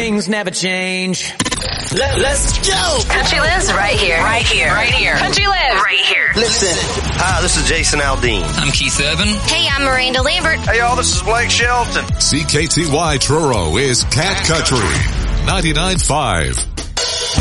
things never change. Let's go! Country lives right here. Right here. Right here. Country lives right here. Listen. Hi, this is Jason Aldean. I'm Keith Urban. Hey, I'm Miranda Lambert. Hey, y'all, this is Blake Shelton. CKTY Truro is Cat Country 99.5.